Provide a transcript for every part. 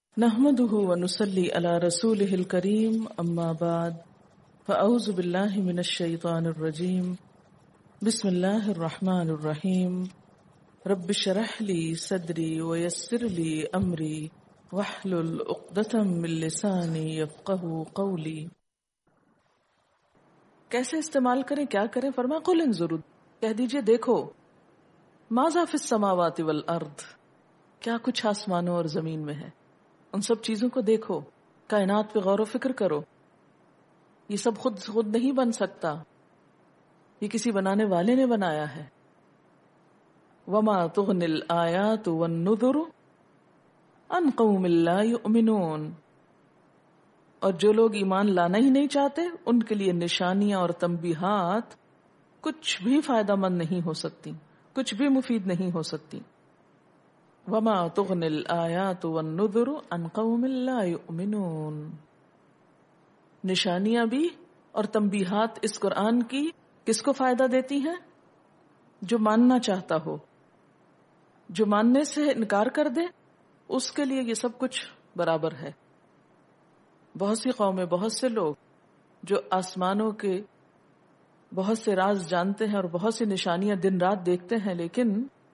نحمده ونصلي على رسوله الكريم اما بعد فاعوذ بالله من الشيطان الرجيم بسم الله الرحمن الرحيم رب اشرح لي صدري ويسر لي امري واحلل عقدة من لساني يفقهوا قولي. کیسے استعمال کریں، کیا کریں؟ فرمایا قل انظروا، کہہ دیجئے دیکھو، ماذا فی السماوات والارض، کیا کچھ آسمانوں اور زمین میں ہے، ان سب چیزوں کو دیکھو، کائنات پہ غور و فکر کرو. یہ سب خود نہیں بن سکتا، یہ کسی بنانے والے نے بنایا ہے. وما تغنی الآیات والنذر عن قوم لا یؤمنون، اور جو لوگ ایمان لانا ہی نہیں چاہتے ان کے لیے نشانیاں اور تنبیہات کچھ بھی فائدہ مند نہیں ہو سکتی، کچھ بھی مفید نہیں ہو سکتی. وما تغنی الآیات والنذر عن قوم لا یؤمنون، نشانیاں بھی اور تنبیہات اس قرآن کی کس کو فائدہ دیتی ہیں؟ جو ماننا چاہتا ہو. جو ماننے سے انکار کر دے اس کے لیے یہ سب کچھ برابر ہے. بہت سی قومیں، بہت سے لوگ جو آسمانوں کے بہت سے راز جانتے ہیں اور بہت سی نشانیاں دن رات دیکھتے ہیں، لیکن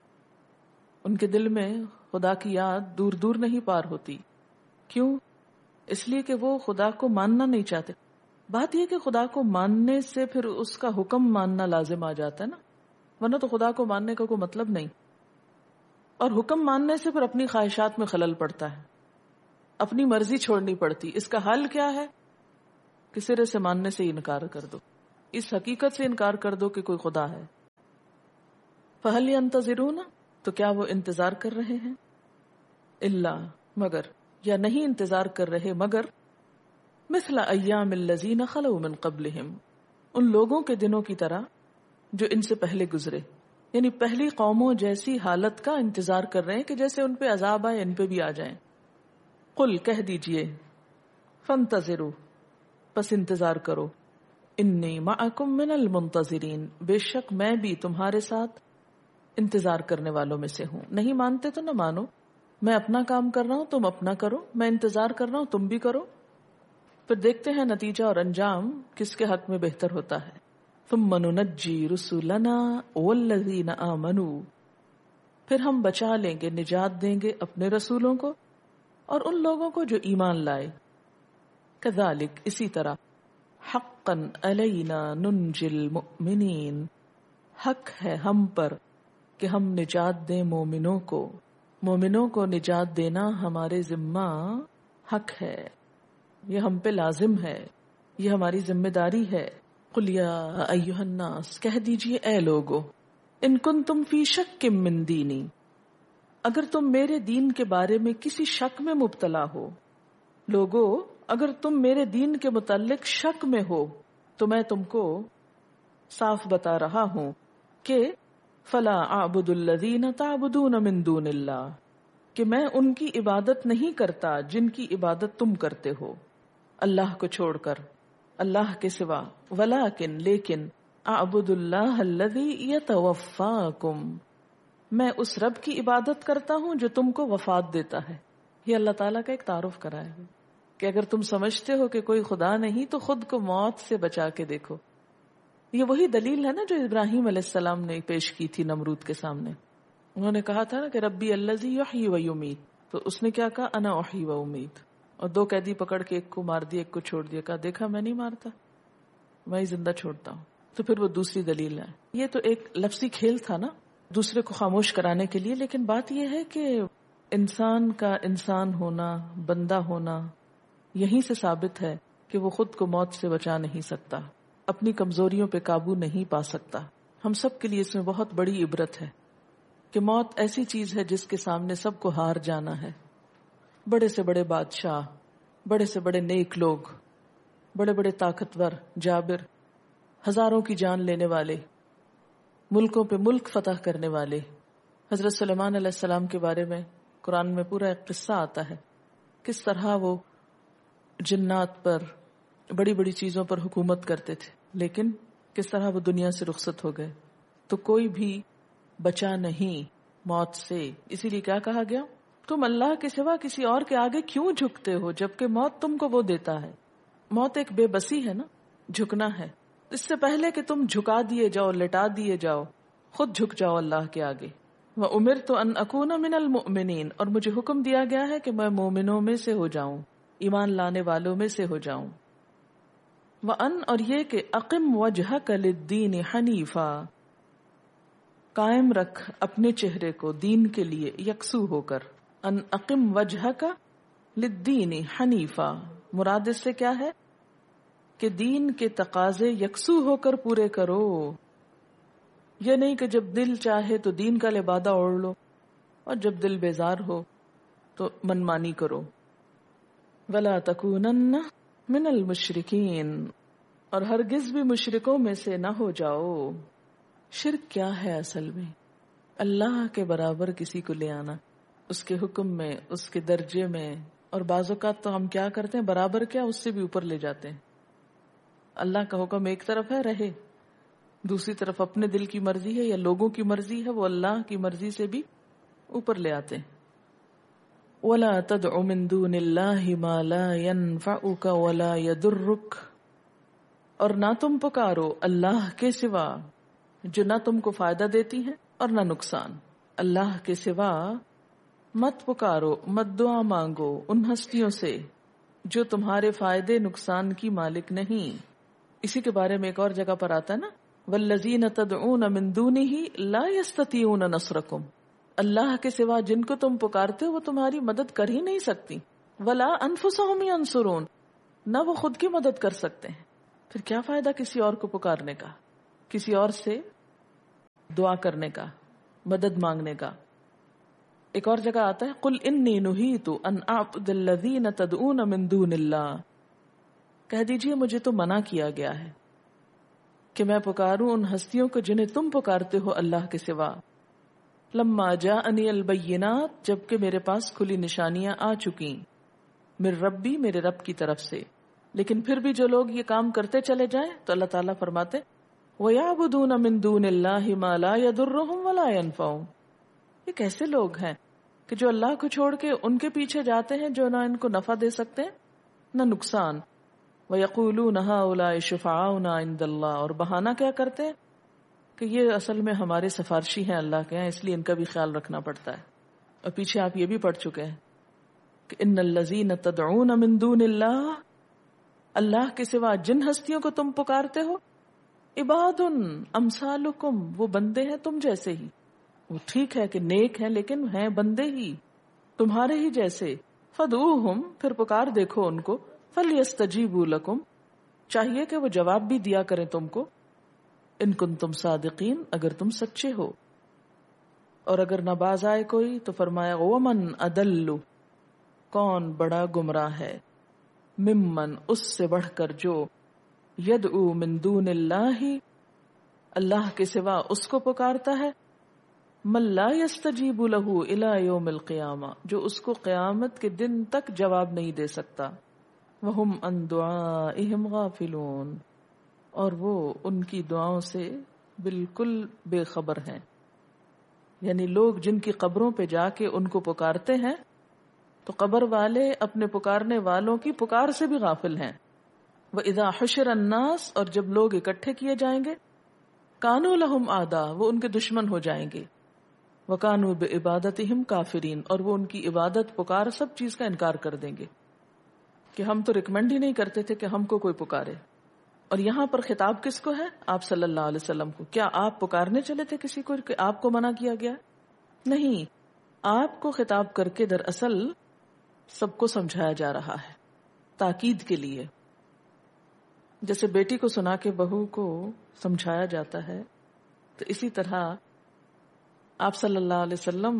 ان کے دل میں خدا کی یاد دور دور نہیں پار ہوتی. کیوں؟ اس لیے کہ وہ خدا کو ماننا نہیں چاہتے. بات یہ کہ خدا کو ماننے سے پھر اس کا حکم ماننا لازم آ جاتا ہے نا، ورنہ تو خدا کو ماننے کا کوئی مطلب نہیں. اور حکم ماننے سے پھر اپنی خواہشات میں خلل پڑتا ہے، اپنی مرضی چھوڑنی پڑتی. اس کا حل کیا ہے؟ کہ سرے سے ماننے سے انکار کر دو، اس حقیقت سے انکار کر دو کہ کوئی خدا ہے. فَهَلْ يَنْتَظِرُونَ، تو کیا وہ انتظار کر رہے ہیں؟ اللہ، مگر، یا نہیں انتظار کر رہے مگر مثل ایام الذین خلو من قبلہم، ان لوگوں کے دنوں کی طرح جو ان سے پہلے گزرے. یعنی پہلی قوموں جیسی حالت کا انتظار کر رہے ہیں کہ جیسے ان پہ عذاب آئے ان پہ بھی آ جائیں. قل، کہہ دیجئے، فانتظروا، پس انتظار کرو، انی معکم من المنتظرین، بے شک میں بھی تمہارے ساتھ انتظار کرنے والوں میں سے ہوں. نہیں مانتے تو نہ مانو، میں اپنا کام کر رہا ہوں، تم اپنا کرو، میں انتظار کر رہا ہوں، تم بھی کرو. پھر دیکھتے ہیں نتیجہ اور انجام کس کے حق میں بہتر ہوتا ہے. ثم ننجی رسولنا والذین آمنوا، پھر ہم بچا لیں گے، نجات دیں گے اپنے رسولوں کو اور ان لوگوں کو جو ایمان لائے. کذالک، اسی طرح، حقا علینا ننجی المؤمنین، حق ہے ہم پر کہ ہم نجات دیں مومنوں کو. مومنوں کو نجات دینا ہمارے ذمہ حق ہے، یہ ہم پہ لازم ہے، یہ ہماری ذمہ داری ہے. قل یا ایھا الناس، کہہ دیجئے اے لوگو، ان کنتم فی شک من دینی، اگر تم میرے دین کے بارے میں کسی شک میں مبتلا ہو. لوگو، اگر تم میرے دین کے متعلق شک میں ہو تو میں تم کو صاف بتا رہا ہوں کہ فلا اعبد الذین تعبدون من دون اللہ، کہ میں ان کی عبادت نہیں کرتا جن کی عبادت تم کرتے ہو اللہ کو چھوڑ کر، اللہ کے سوا. ولیکن، لیکن، اعبد اللہ الذی یتوفاکم، میں اس رب کی عبادت کرتا ہوں جو تم کو وفات دیتا ہے. یہ اللہ تعالیٰ کا ایک تعارف کرایا ہے کہ اگر تم سمجھتے ہو کہ کوئی خدا نہیں تو خود کو موت سے بچا کے دیکھو. یہ وہی دلیل ہے نا جو ابراہیم علیہ السلام نے پیش کی تھی نمرود کے سامنے. انہوں نے کہا تھا نا کہ ربی الذی یحیی و یمیت، تو اس نے کیا کہا؟ انا احیی و امیت. اور 2 قیدی پکڑ کے ایک کو مار دیا، ایک کو چھوڑ دیا، کہا دیکھا میں نہیں مارتا، میں ہی زندہ چھوڑتا ہوں. تو پھر وہ دوسری دلیل ہے. یہ تو ایک لفظی کھیل تھا نا دوسرے کو خاموش کرانے کے لیے. لیکن بات یہ ہے کہ انسان کا انسان ہونا، بندہ ہونا، یہیں سے ثابت ہے کہ وہ خود کو موت سے بچا نہیں سکتا، اپنی کمزوریوں پہ قابو نہیں پا سکتا. ہم سب کے لیے اس میں بہت بڑی عبرت ہے کہ موت ایسی چیز ہے جس کے سامنے سب کو ہار جانا ہے. بڑے سے بڑے بادشاہ، بڑے سے بڑے نیک لوگ، بڑے بڑے طاقتور جابر، ہزاروں کی جان لینے والے، ملکوں پہ ملک فتح کرنے والے. حضرت سلیمان علیہ السلام کے بارے میں قرآن میں پورا ایک قصہ آتا ہے، کس طرح وہ جنات پر، بڑی بڑی چیزوں پر حکومت کرتے تھے، لیکن کس طرح وہ دنیا سے رخصت ہو گئے. تو کوئی بھی بچا نہیں موت سے. اسی لیے کیا کہا گیا؟ تم اللہ کے سوا کسی اور کے آگے کیوں جھکتے ہو جبکہ موت تم کو وہ دیتا ہے. موت ایک بے بسی ہے نا، جھکنا ہے. اس سے پہلے کہ تم جھکا دیے جاؤ، لٹا دیے جاؤ، خود جھک جاؤ اللہ کے آگے. وَأُمِرْتُ أَنْ أَكُونَ مِنَ الْمُؤْمِنِينَ، اور مجھے حکم دیا گیا ہے کہ میں مومنوں میں سے ہو جاؤں، ایمان لانے والوں میں سے ہو جاؤں. وَأَنْ، اور یہ کہ أَقِمْ وَجْهَكَ لِلدِّينِ حَنِيفًا، قائم رکھ اپنے چہرے کو دین کے لیے یکسو ہو کر. ان اقم وجهك للدین حنیفا، مراد اس سے کیا ہے کہ دین کے تقاضے یکسو ہو کر پورے کرو. یہ نہیں کہ جب دل چاہے تو دین کا لبادہ اوڑھ لو اور جب دل بیزار ہو تو منمانی کرو. ولا تکونن من المشرکین، اور ہرگز بھی مشرکوں میں سے نہ ہو جاؤ. شرک کیا ہے اصل میں؟ اللہ کے برابر کسی کو لے آنا اس کے حکم میں، اس کے درجے میں. اور بعض اوقات تو ہم کیا کرتے ہیں، برابر کیا اس سے بھی اوپر لے جاتے ہیں. اللہ کا حکم ایک طرف ہے رہے، دوسری طرف اپنے دل کی مرضی ہے یا لوگوں کی مرضی ہے، وہ اللہ کی مرضی سے بھی اوپر لے آتے ہیں. وَلَا تَدْعُ مِن دُونِ اللَّهِ مَا لَا يَنفَعُكَ وَلَا يَضُرُّكَ، اور نہ تم پکارو اللہ کے سوا جو نہ تم کو فائدہ دیتی ہیں اور نہ نقصان. اللہ کے سوا مت پکارو، مت دعا مانگو ان ہستیوں سے جو تمہارے فائدے نقصان کی مالک نہیں. اسی کے بارے میں ایک اور جگہ پر آتا ہے نا، وَالَّذِينَ تَدْعُونَ مِن دُونِهِ لَا يَسْتَطِيعُونَ نَصْرَكُمْ، اللہ کے سوا جن کو تم پکارتے ہو وہ تمہاری مدد کر ہی نہیں سکتی. وَلَا أَنفُسَهُمْ يَنصُرُونَ، نہ وہ خود کی مدد کر سکتے ہیں. پھر کیا فائدہ کسی اور کو پکارنے کا، کسی اور سے دعا کرنے کا، مدد مانگنے کا. ایک اور جگہ آتا ہے قُلْ إِنِّي نُهِيتُ أَنْ أَعْبُدَ الَّذِينَ تَدْعُونَ مِن دُونِ اللَّهِ، کہہ دیجئے مجھے تو منع کیا گیا ہے کہ میں پکاروں ان ہستیوں کو جنہیں تم پکارتے ہو اللہ کے سوا. لما جاءنی البینات، جبکہ میرے پاس کھلی نشانیاں آ چکی، من ربی، میرے رب کی طرف سے. لیکن پھر بھی جو لوگ یہ کام کرتے چلے جائیں تو اللہ تعالیٰ فرماتے وَيَعْبُدُونَ مِن دُونِ اللَّهِ مَا لَا يَضُرُّهُمْ وَلَا يَنفَعُهُمْ، یہ کیسے لوگ ہیں کہ جو اللہ کو چھوڑ کے ان کے پیچھے جاتے ہیں جو نہ ان کو نفع دے سکتے ہیں نہ نقصان. وَيَقُولُونَ هَؤُلَاءِ شُفَعَاؤُنَا عِندَ اللَّهِ، اور بہانہ کیا کرتے ہیں کہ یہ اصل میں ہمارے سفارشی ہیں اللہ کے ہیں، اس لیے ان کا بھی خیال رکھنا پڑتا ہے. اور پیچھے آپ یہ بھی پڑھ چکے ہیں کہ ان الذین تدعون من دون اللہ، اللہ کے سوا جن ہستیوں کو تم پکارتے ہو، عباد امثالکم، وہ بندے ہیں تم جیسے ہی. وہ ٹھیک ہے کہ نیک ہیں لیکن ہیں بندے ہی تمہارے ہی جیسے. فدعوہم، پھر پکار دیکھو ان کو. فلیستجیبوا لکم، چاہیے کہ وہ جواب بھی دیا کریں تم کو. ان کنتم صادقین، اگر تم سچے ہو. اور اگر نہ باز آئے کوئی تو فرمایا ومن اضل، کون بڑا گمراہ ہے، ممن، اس سے بڑھ کر جو یدعو من دون اللہ، اللہ کے سوا اس کو پکارتا ہے، من لا یستجیب لہ الی یوم القیامہ، جو اس کو قیامت کے دن تک جواب نہیں دے سکتا. وہم عن دعائہم غافلون، اور وہ ان کی دعاؤں سے بالکل بے خبر ہیں. یعنی لوگ جن کی قبروں پہ جا کے ان کو پکارتے ہیں تو قبر والے اپنے پکارنے والوں کی پکار سے بھی غافل ہیں. وَإِذَا حُشِرَ النَّاسِ، اور جب لوگ اکٹھے کیے جائیں گے، كَانُوا لَهُمْ أَعْدَاءَ، وہ ان کے دشمن ہو جائیں گے. وَكَانُوا بِعِبَادَتِهِمْ كَافِرِينَ، اور وہ ان کی عبادت، پکار، سب چیز کا انکار کر دیں گے کہ ہم تو ریکمینڈ ہی نہیں کرتے تھے کہ ہم کو کوئی پکارے. اور یہاں پر خطاب کس کو ہے؟ آپ صلی اللہ علیہ وسلم کو. کیا آپ پکارنے چلے تھے کسی کو کہ آپ کو منع کیا گیا؟ نہیں، آپ کو خطاب کر کے دراصل سب کو سمجھایا جا رہا ہے، تاکید کے لیے. جیسے بیٹی کو سنا کے بہو کو سمجھایا جاتا ہے، تو اسی طرح آپ صلی اللہ علیہ وسلم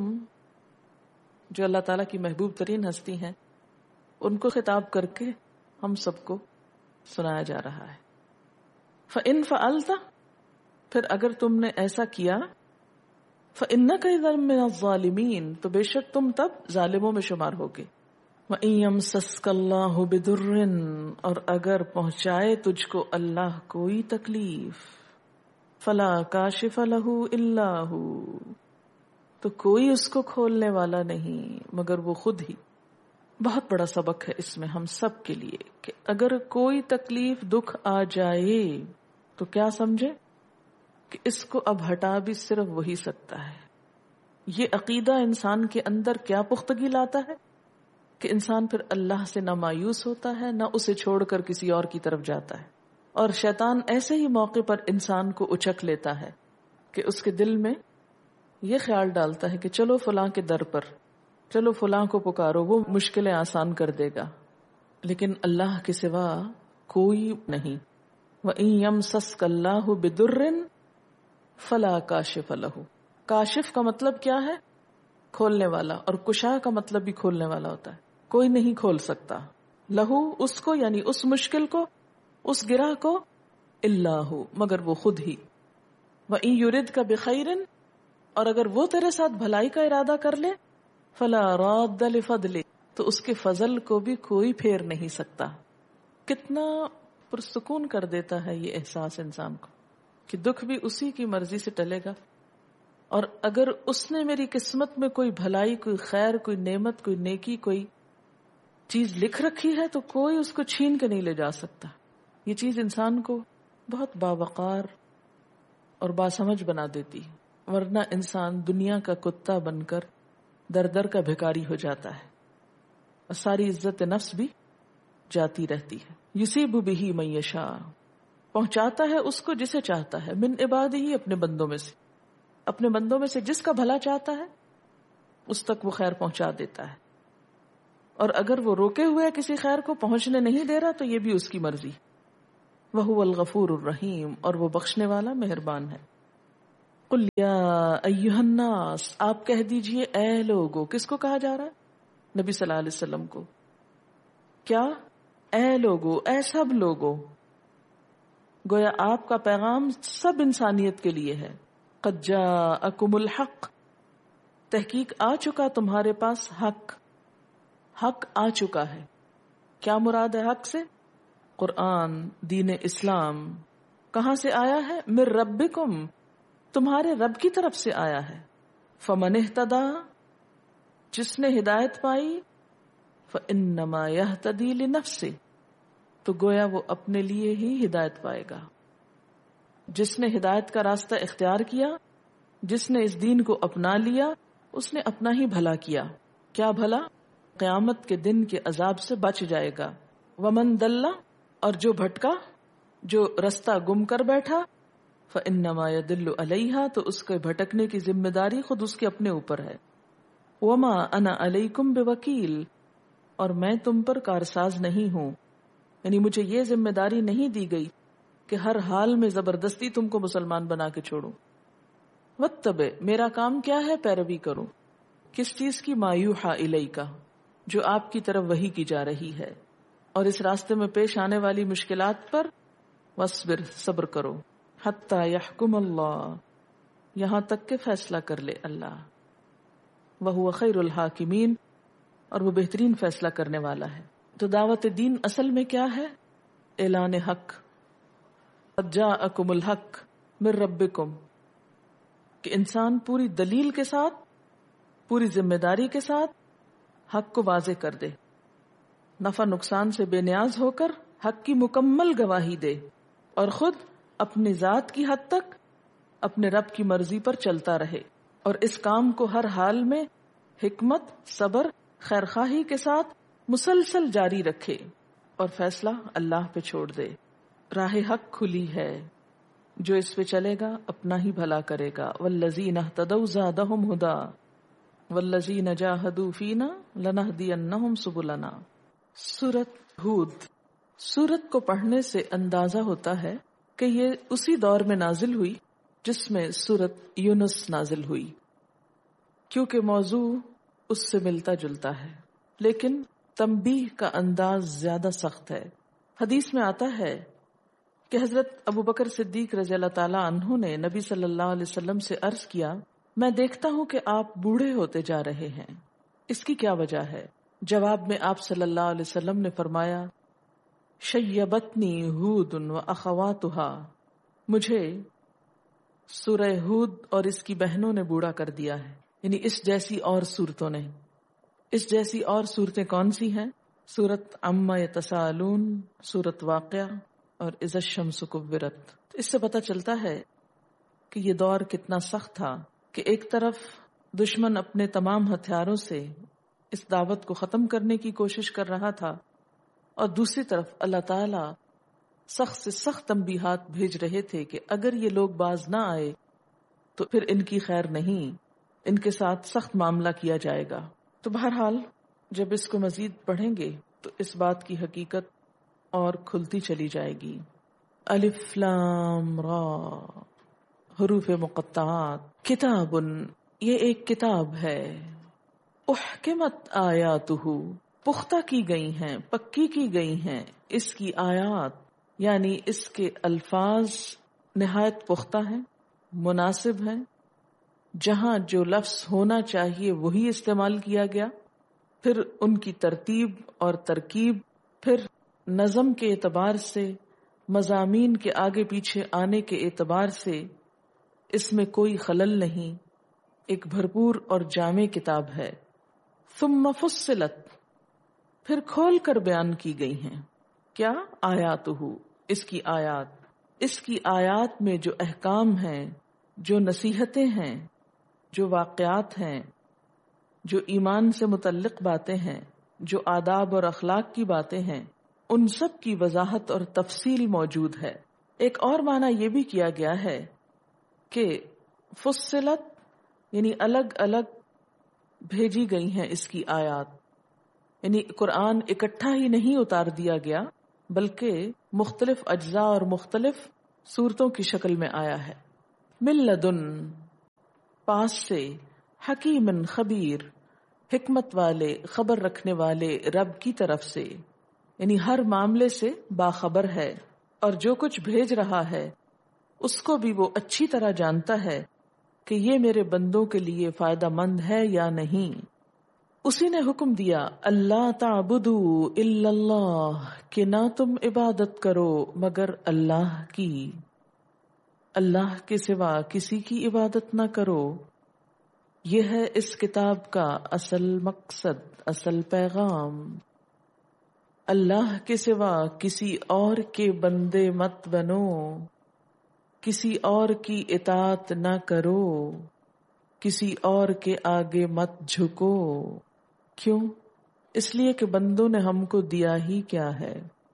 جو اللہ تعالیٰ کی محبوب ترین ہستی ہیں، ان کو خطاب کر کے ہم سب کو سنایا جا رہا ہے. فَإِن فَعَلْتَ، پھر اگر تم نے ایسا کیا، فَإِنَّكَ إِذًا مِّنَ الظَّالِمِينَ، تو بے شک تم تب ظالموں میں شمار ہوگے. وَإِن يَمْسَسْكَ اللَّهُ بِضُرٍّ، اور اگر پہنچائے تجھ کو اللہ کوئی تکلیف، فَلَا كَاشِفَ لَهُ إِلَّا هُوَ، تو کوئی اس کو کھولنے والا نہیں مگر وہ خود ہی. بہت بڑا سبق ہے اس میں ہم سب کے لیے کہ اگر کوئی تکلیف دکھ آ جائے تو کیا سمجھے کہ اس کو اب ہٹا بھی صرف وہی سکتا ہے. یہ عقیدہ انسان کے اندر کیا پختگی لاتا ہے کہ انسان پھر اللہ سے نہ مایوس ہوتا ہے نہ اسے چھوڑ کر کسی اور کی طرف جاتا ہے. اور شیطان ایسے ہی موقع پر انسان کو اچک لیتا ہے کہ اس کے دل میں یہ خیال ڈالتا ہے کہ چلو فلاں کے در پر، چلو فلاں کو پکارو، وہ مشکلیں آسان کر دے گا. لیکن اللہ کے سوا کوئی نہیں. وَإِن يَمْسَسْكَ اللَّهُ بِضُرٍّ فَلَا كَاشِفَ لَهُ. کاشف کا مطلب کیا ہے؟ کھولنے والا. اور کشا کا مطلب بھی کھولنے والا ہوتا ہے. کوئی نہیں کھول سکتا لہو اس کو، یعنی اس مشکل کو، اس گرہ کو، اللہ مگر وہ خود ہی. وَإِن يُرِدْكَ بِخَيْرٍ، اور اگر وہ تیرے ساتھ بھلائی کا ارادہ کر لے، فَلَا رَادَّ لِفَضْلِهِ، تو اس کے فضل کو بھی کوئی پھیر نہیں سکتا. کتنا پرسکون کر دیتا ہے یہ احساس انسان کو کہ دکھ بھی اسی کی مرضی سے ٹلے گا. اور اگر اس نے میری قسمت میں کوئی بھلائی، کوئی خیر، کوئی نعمت، کوئی نیکی، کوئی چیز لکھ رکھی ہے تو کوئی اس کو چھین کے نہیں لے جا سکتا. یہ چیز انسان کو بہت باوقار اور باسمجھ بنا دیتی، ورنہ انسان دنیا کا کتا بن کر در در کا بھکاری ہو جاتا ہے اور ساری عزت نفس بھی جاتی رہتی ہے. یصیب بہ من یشاء، پہنچاتا ہے اس کو جسے چاہتا ہے، من عبادہ، اپنے بندوں میں سے، اپنے بندوں میں سے جس کا بھلا چاہتا ہے اس تک وہ خیر پہنچا دیتا ہے. اور اگر وہ روکے ہوئے کسی خیر کو پہنچنے نہیں دے رہا تو یہ بھی اس کی مرضی. وَهُوَ الْغَفُورُ الرَّحِيمُ، اور وہ بخشنے والا مہربان ہے. قُلْ يَا أَيُّهَا النَّاسِ، آپ کہہ دیجئے اے لوگو. کس کو کہا جا رہا ہے؟ نبی صلی اللہ علیہ وسلم کو. کیا؟ اے لوگو، اے سب لوگو. گویا آپ کا پیغام سب انسانیت کے لیے ہے. قد جاءکم الحق، تحقیق آ چکا تمہارے پاس حق. حق آ چکا ہے. کیا مراد ہے حق سے؟ قرآن، دین اسلام. کہاں سے آیا ہے؟ من ربکم، تمہارے رب کی طرف سے آیا ہے. فمن اہتدی، جس نے ہدایت پائی، فانما یہتدی لنفسہ، تو گویا وہ اپنے لیے ہی ہدایت پائے گا. جس نے ہدایت کا راستہ اختیار کیا، جس نے اس دین کو اپنا لیا، اس نے اپنا ہی بھلا کیا. کیا بھلا؟ قیامت کے دن کے عذاب سے بچ جائے گا. ومن دل، اور جو بھٹکا، جو رستہ گم کر بیٹھا، فانما یدل علیہا، تو اس کے بھٹکنے کی ذمہ داری خود اس کے اپنے اوپر ہے. وما انا علیکم بوکیل، اور میں تم پر کارساز نہیں ہوں، یعنی مجھے یہ ذمہ داری نہیں دی گئی کہ ہر حال میں زبردستی تم کو مسلمان بنا کے چھوڑوں. واتبع، میرا کام کیا ہے؟ پیروی کروں. کس چیز کی؟ ما یوحی الیک، جو آپ کی طرف وحی کی جا رہی ہے. اور اس راستے میں پیش آنے والی مشکلات پر واصبر، صبر کرو. حتی یحکم اللہ، یہاں تک کہ فیصلہ کر لے اللہ. وہو خیر الحاکمین، اور وہ بہترین فیصلہ کرنے والا ہے. تو دعوت دین اصل میں کیا ہے؟ اعلان حق. قد جاءکم الحق من ربکم، کہ انسان پوری دلیل کے ساتھ، پوری ذمہ داری کے ساتھ حق کو واضح کر دے، نفع نقصان سے بے نیاز ہو کر حق کی مکمل گواہی دے، اور خود اپنی ذات کی حد تک اپنے رب کی مرضی پر چلتا رہے، اور اس کام کو ہر حال میں حکمت، صبر، خیرخواہی کے ساتھ مسلسل جاری رکھے، اور فیصلہ اللہ پہ چھوڑ دے. راہ حق کھلی ہے، جو اس پہ چلے گا اپنا ہی بھلا کرے گا. والذین اہتدوا زادہم ہدی والذین جاہدوا فینا لنہدینہم سبلنا. سورۃ ہود. سورت کو پڑھنے سے اندازہ ہوتا ہے کہ یہ اسی دور میں نازل ہوئی جس میں سورت یونس نازل ہوئی، کیونکہ موضوع اس سے ملتا جلتا ہے، لیکن تنبیہ کا انداز زیادہ سخت ہے. حدیث میں آتا ہے کہ حضرت ابو بکر صدیق رضی اللہ تعالی عنہ نے نبی صلی اللہ علیہ وسلم سے عرض کیا، میں دیکھتا ہوں کہ آپ بوڑھے ہوتے جا رہے ہیں، اس کی کیا وجہ ہے؟ جواب میں آپ صلی اللہ علیہ وسلم نے فرمایا، شیبتنی ہود و اخواتہا، مجھے سورہ ہود اور اس کی بہنوں نے بوڑھا کر دیا ہے. یعنی اس جیسی اور صورتوں نے. اس جیسی اور صورتیں کون سی ہیں؟ سورت عما یتساءلون، سورت واقعہ اور اذا الشمس کورت. اس سے پتہ چلتا ہے کہ یہ دور کتنا سخت تھا کہ ایک طرف دشمن اپنے تمام ہتھیاروں سے اس دعوت کو ختم کرنے کی کوشش کر رہا تھا، اور دوسری طرف اللہ تعالی سخت سے سخت تنبیہات بھیج رہے تھے کہ اگر یہ لوگ باز نہ آئے تو پھر ان کی خیر نہیں، ان کے ساتھ سخت معاملہ کیا جائے گا. تو بہرحال جب اس کو مزید پڑھیں گے تو اس بات کی حقیقت اور کھلتی چلی جائے گی. الف لام را، حروف مقطعات. کتاب، یہ ایک کتاب ہے. احکمت آیاتہ، پختہ کی گئی ہیں، پکی کی گئی ہیں اس کی آیات، یعنی اس کے الفاظ نہایت پختہ ہیں، مناسب ہیں. جہاں جو لفظ ہونا چاہیے وہی استعمال کیا گیا. پھر ان کی ترتیب اور ترکیب، پھر نظم کے اعتبار سے، مضامین کے آگے پیچھے آنے کے اعتبار سے اس میں کوئی خلل نہیں. ایک بھرپور اور جامع کتاب ہے. ثم فصلت، پھر کھول کر بیان کی گئی ہیں. کیا؟ آیاتہ، اس کی آیات. اس کی آیات میں جو احکام ہیں، جو نصیحتیں ہیں، جو واقعات ہیں، جو ایمان سے متعلق باتیں ہیں، جو آداب اور اخلاق کی باتیں ہیں، ان سب کی وضاحت اور تفصیل موجود ہے. ایک اور معنی یہ بھی کیا گیا ہے کہ فصلت یعنی الگ الگ بھیجی گئی ہیں اس کی آیات، یعنی قرآن اکٹھا ہی نہیں اتار دیا گیا بلکہ مختلف اجزاء اور مختلف صورتوں کی شکل میں آیا ہے. من لدن، پاس سے، حکیم خبیر، حکمت والے، خبر رکھنے والے رب کی طرف سے، یعنی ہر معاملے سے باخبر ہے، اور جو کچھ بھیج رہا ہے اس کو بھی وہ اچھی طرح جانتا ہے کہ یہ میرے بندوں کے لیے فائدہ مند ہے یا نہیں. اسی نے حکم دیا اللہ تعبدوا الا اللہ، کہ نہ تم عبادت کرو مگر اللہ کی، اللہ کے سوا کسی کی عبادت نہ کرو. یہ ہے اس کتاب کا اصل مقصد، اصل پیغام. اللہ کے سوا کسی اور کے بندے مت بنو، کسی اور کی اطاعت نہ کرو، کسی اور کے آگے مت جھکو. کیوں؟ اس لیے کہ بندوں نے ہم کو دیا ہی کیا ہے؟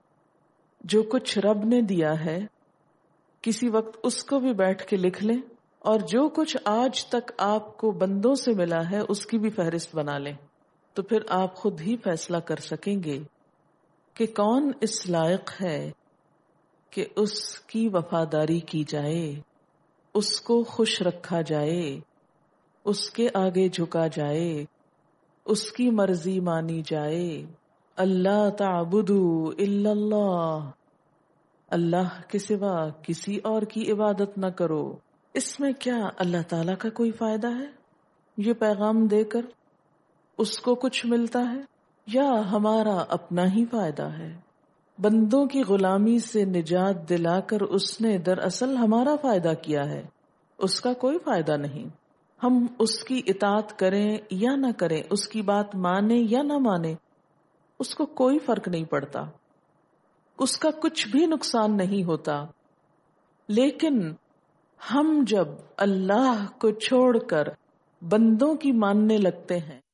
جو کچھ رب نے دیا ہے کسی وقت اس کو بھی بیٹھ کے لکھ لیں، اور جو کچھ آج تک آپ کو بندوں سے ملا ہے اس کی بھی فہرست بنا لیں، تو پھر آپ خود ہی فیصلہ کر سکیں گے کہ کون اس لائق ہے کہ اس کی وفاداری کی جائے، اس کو خوش رکھا جائے، اس کے آگے جھکا جائے، اس کی مرضی مانی جائے. اللہ تعبدوا الا اللہ، اللہ کے سوا کسی اور کی عبادت نہ کرو. اس میں کیا اللہ تعالیٰ کا کوئی فائدہ ہے یہ پیغام دے کر؟ اس کو کچھ ملتا ہے یا ہمارا اپنا ہی فائدہ ہے؟ بندوں کی غلامی سے نجات دلا کر اس نے دراصل ہمارا فائدہ کیا ہے، اس کا کوئی فائدہ نہیں. ہم اس کی اطاعت کریں یا نہ کریں، اس کی بات مانیں یا نہ مانیں، اس کو کوئی فرق نہیں پڑتا، اس کا کچھ بھی نقصان نہیں ہوتا. لیکن ہم جب اللہ کو چھوڑ کر بندوں کی ماننے لگتے ہیں